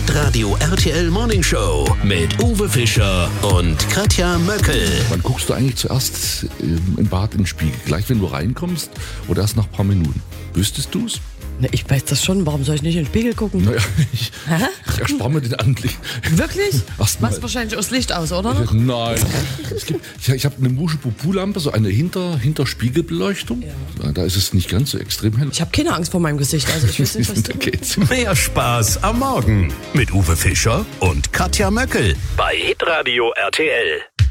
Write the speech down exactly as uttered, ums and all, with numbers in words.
Hitradio R T L Morning Show mit Uwe Fischer und Katja Möckel. Wann guckst du eigentlich zuerst im Bad in den Spiegel? Gleich, wenn du reinkommst oder erst nach ein paar Minuten? Wüsstest du's? Na, ich weiß das schon. Warum soll ich nicht in den Spiegel gucken? Naja, ich, ich erspare mir den Anblick. Wirklich? Erstmal. Machst wahrscheinlich aus Licht aus, oder? Nein. Es gibt, ich ich habe eine Muschepupu-Lampe, so eine hinter, Hinterspiegelbeleuchtung. Ja. Da ist es nicht ganz so extrem hell. Ich habe keine Angst vor meinem Gesicht. Also ich weiß nicht, was Da du... geht's. Mehr Spaß am Morgen mit Uwe Fischer und Katja Möckel bei Hitradio R T L.